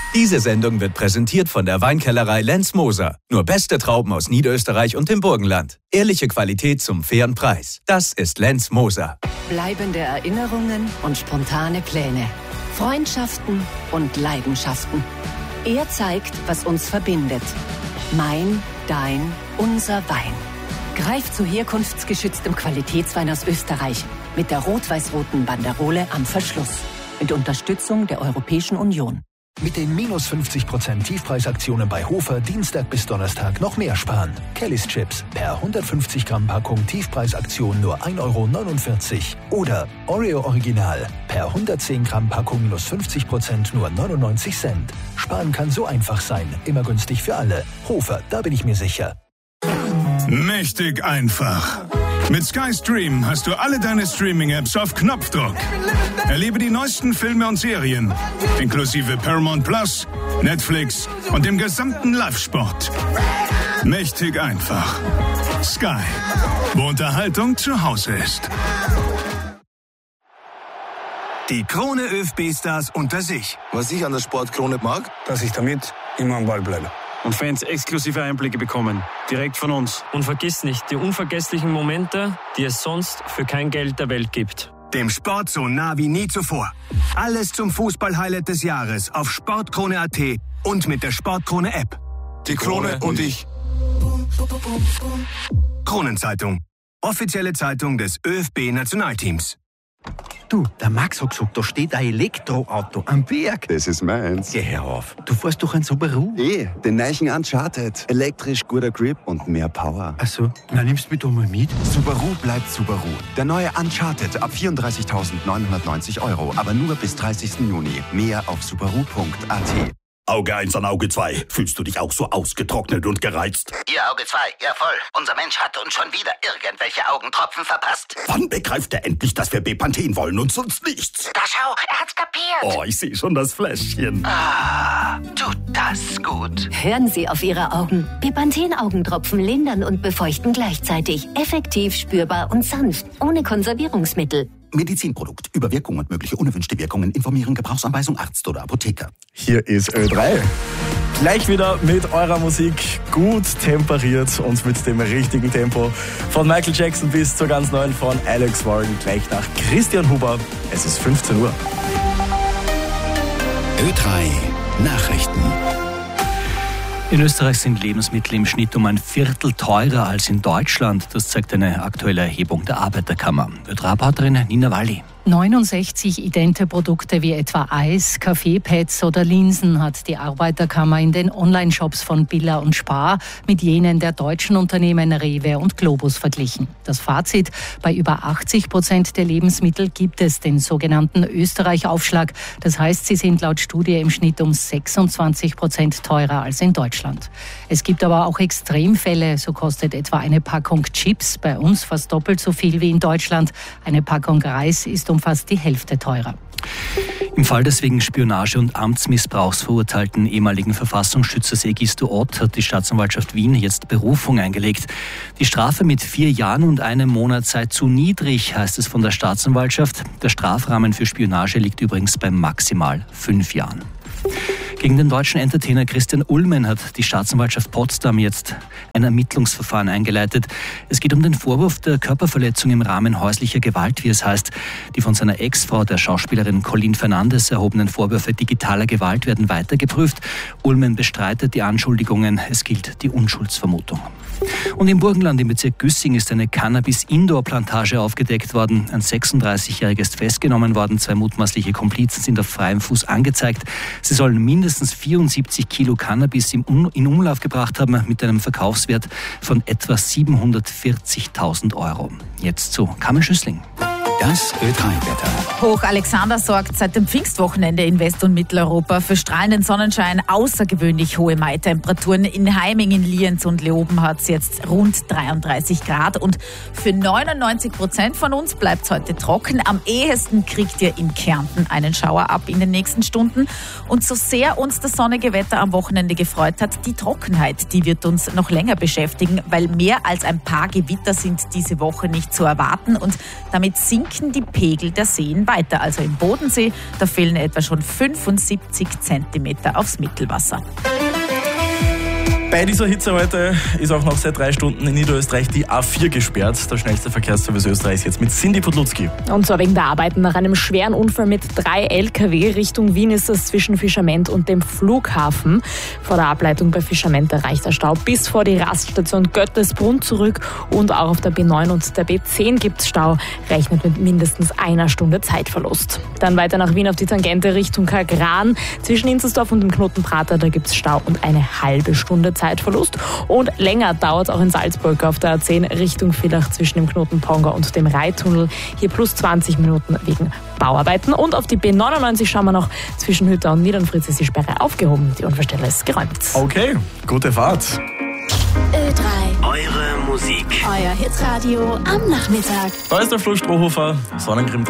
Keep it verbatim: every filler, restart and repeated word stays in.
Diese Sendung wird präsentiert von der Weinkellerei Lenz Moser. Nur beste Trauben aus Niederösterreich und dem Burgenland. Ehrliche Qualität zum fairen Preis. Das ist Lenz Moser. Bleibende Erinnerungen und spontane Pläne. Freundschaften und Leidenschaften. Er zeigt, was uns verbindet. Mein, dein, unser Wein. Greif zu herkunftsgeschütztem Qualitätswein aus Österreich. Mit der rot-weiß-roten Banderole am Verschluss. Mit Unterstützung der Europäischen Union. Mit den minus fünfzig Prozent Tiefpreisaktionen bei Hofer Dienstag bis Donnerstag noch mehr sparen. Kellys Chips per hundertfünfzig Gramm Packung Tiefpreisaktion nur ein Euro neunundvierzig. Oder Oreo Original per hundertzehn Gramm Packung minus fünfzig Prozent nur neunundneunzig Cent. Sparen kann so einfach sein. Immer günstig für alle. Hofer, da bin ich mir sicher. Mächtig einfach. Mit Sky Stream hast du alle deine Streaming-Apps auf Knopfdruck. Erlebe die neuesten Filme und Serien, inklusive Paramount Plus, Netflix und dem gesamten Live-Sport. Mächtig einfach. Sky, wo Unterhaltung zu Hause ist. Die Krone ÖFB-Stars unter sich. Was ich an der Sportkrone mag, dass ich damit immer am Ball bleibe. Und Fans exklusive Einblicke bekommen, direkt von uns. Und vergiss nicht, die unvergesslichen Momente, die es sonst für kein Geld der Welt gibt. Dem Sport so nah wie nie zuvor. Alles zum Fußball-Highlight des Jahres auf sportkrone punkt at und mit der Sportkrone-App. Die Krone und ich. Kronenzeitung. Offizielle Zeitung des ÖFB-Nationalteams. Du, der Max hat gesagt, da steht ein Elektroauto am Berg. Das ist meins. Geh her auf. Du fährst doch ein Subaru. Eh, den neuen Uncharted. Elektrisch, guter Grip und mehr Power. Ach so, na nimmst du mich doch mal mit. Subaru bleibt Subaru. Der neue Uncharted ab vierunddreißigtausendneunhundertneunzig Euro, aber nur bis dreißigsten Juni. Mehr auf subaru punkt at. Auge eins an Auge zwei. Fühlst du dich auch so ausgetrocknet und gereizt? Ihr Auge zwei, ja voll. Unser Mensch hat uns schon wieder irgendwelche Augentropfen verpasst. Wann begreift er endlich, dass wir Bepanthen wollen und sonst nichts? Da schau, er hat's kapiert. Oh, ich sehe schon das Fläschchen. Ah, tut das gut. Hören Sie auf Ihre Augen. Bepanthen-Augentropfen lindern und befeuchten gleichzeitig. Effektiv, spürbar und sanft. Ohne Konservierungsmittel. Medizinprodukt. Über Wirkung und mögliche unerwünschte Wirkungen informieren. Gebrauchsanweisung Arzt oder Apotheker. Hier ist Ö drei. Gleich wieder mit eurer Musik, gut temperiert und mit dem richtigen Tempo. Von Michael Jackson bis zur ganz neuen von Alex Warren. Gleich nach Christian Huber. Es ist fünfzehn Uhr. Ö drei Nachrichten. In Österreich sind Lebensmittel im Schnitt um ein Viertel teurer als in Deutschland. Das zeigt eine aktuelle Erhebung der Arbeiterkammer. Ö drei Reporterin Nina Walli. neunundsechzig idente Produkte wie etwa Eis, Kaffeepads oder Linsen hat die Arbeiterkammer in den Online-Shops von Billa und Spar mit jenen der deutschen Unternehmen Rewe und Globus verglichen. Das Fazit: Bei über achtzig Prozent der Lebensmittel gibt es den sogenannten Österreich-Aufschlag. Das heißt, sie sind laut Studie im Schnitt um sechsundzwanzig Prozent teurer als in Deutschland. Es gibt aber auch Extremfälle. So kostet etwa eine Packung Chips bei uns fast doppelt so viel wie in Deutschland. Eine Packung Reis ist um fast die Hälfte teurer. Im Fall des wegen Spionage und Amtsmissbrauchs verurteilten ehemaligen Verfassungsschützers Egisto Ott hat die Staatsanwaltschaft Wien jetzt Berufung eingelegt. Die Strafe mit vier Jahren und einem Monat sei zu niedrig, heißt es von der Staatsanwaltschaft. Der Strafrahmen für Spionage liegt übrigens bei maximal fünf Jahren. Gegen den deutschen Entertainer Christian Ulmen hat die Staatsanwaltschaft Potsdam jetzt ein Ermittlungsverfahren eingeleitet. Es geht um den Vorwurf der Körperverletzung im Rahmen häuslicher Gewalt, wie es heißt. Die von seiner Ex-Frau, der Schauspielerin Colleen Fernandes, erhobenen Vorwürfe digitaler Gewalt werden weiter geprüft. Ulmen bestreitet die Anschuldigungen. Es gilt die Unschuldsvermutung. Und im Burgenland im Bezirk Güssing ist eine Cannabis-Indoor-Plantage aufgedeckt worden. Ein sechsunddreißigjähriger ist festgenommen worden. Zwei mutmaßliche Komplizen sind auf freiem Fuß angezeigt. Sie sollen mindestens vierundsiebzig Kilo Cannabis in Umlauf gebracht haben mit einem Verkaufswert von etwa siebenhundertvierzigtausend Euro. Jetzt zu Carmen Schüssling. Das Ö drei Wetter. Hoch Alexander sorgt seit dem Pfingstwochenende in West- und Mitteleuropa für strahlenden Sonnenschein, außergewöhnlich hohe Mai-Temperaturen. In Heimingen, Lienz und Leoben hat es jetzt rund dreiunddreißig Grad. Und für neunundneunzig Prozent von uns bleibt es heute trocken. Am ehesten kriegt ihr in Kärnten einen Schauer ab in den nächsten Stunden. Und so sehr uns das sonnige Wetter am Wochenende gefreut hat, die Trockenheit, die wird uns noch länger beschäftigen, weil mehr als ein paar Gewitter sind diese Woche nicht zu erwarten. Und damit sinkt sinken die Pegel der Seen weiter. Also im Bodensee, da fehlen etwa schon fünfundsiebzig Zentimeter aufs Mittelwasser. Bei dieser Hitze heute ist auch noch seit drei Stunden in Niederösterreich die A vier gesperrt. Der schnellste Verkehrsservice Österreichs jetzt mit Cindy Podlutzki. Und zwar wegen der Arbeiten nach einem schweren Unfall mit drei L K W. Richtung Wien ist das zwischen Fischament und dem Flughafen. Vor der Ableitung bei Fischament erreicht der Stau bis vor die Raststation Göttesbrunn zurück. Und auch auf der B neun und der B zehn gibt es Stau. Rechnet mit mindestens einer Stunde Zeitverlust. Dann weiter nach Wien auf die Tangente Richtung Kagran. Zwischen Inzersdorf und dem Knoten Prater, da gibt es Stau und eine halbe Stunde Zeitverlust. Und länger dauert es auch in Salzburg auf der A zehn Richtung Villach zwischen dem Knoten Ponga und dem Rheitunnel. Hier plus zwanzig Minuten wegen Bauarbeiten. Und auf die B neunundneunzig schauen wir noch. Zwischen Hütter und Niedernfritz ist die Sperre aufgehoben. Die Unfallstelle ist geräumt. Okay, gute Fahrt. Ö drei. Eure Musik. Euer Hitradio am Nachmittag. Da ist der Flo Strohhofer, Sonnencreme